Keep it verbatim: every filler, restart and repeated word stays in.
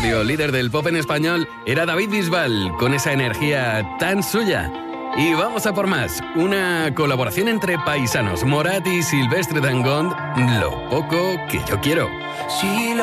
radio, líder del pop en español, era David Bisbal, con esa energía tan suya. Y vamos a por más, una colaboración entre paisanos, Morat y Silvestre Dangond, Lo poco que yo quiero. Si